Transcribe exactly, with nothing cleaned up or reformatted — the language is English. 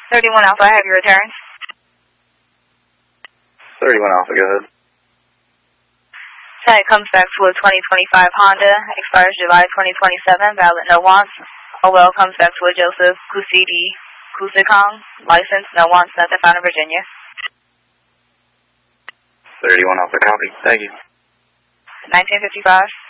thirty-one Alpha, I have your return. thirty-one Alpha, go ahead. Tonight comes back to a twenty twenty-five Honda, expires July twenty twenty-seven, valid no wants. Oh well, comes back to a Joseph Kusidi Kusikong, license, no wants, nothing found in Virginia. thirty-one Alpha, copy. Thank you. nineteen fifty-five.